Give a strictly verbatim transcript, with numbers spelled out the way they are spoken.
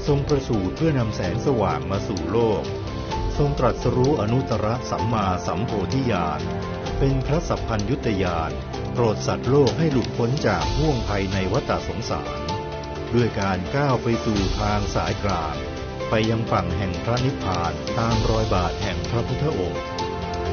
ทรงประสูติเพื่อนำแสงสว่างมาสู่โลกทรงตรัสรู้อนุตตรสัมมาสัมโพธิญาณเป็นพระสัพพัญญุตญาณโปรดสัตว์โลกให้หลุดพ้นจากห่วงภัยในวัฏสงสารด้วยการก้าวไปสู่ทางสายกลางไปยังฝั่งแห่งพระนิพพานตามรอยบาทแห่งพระพุทธองค์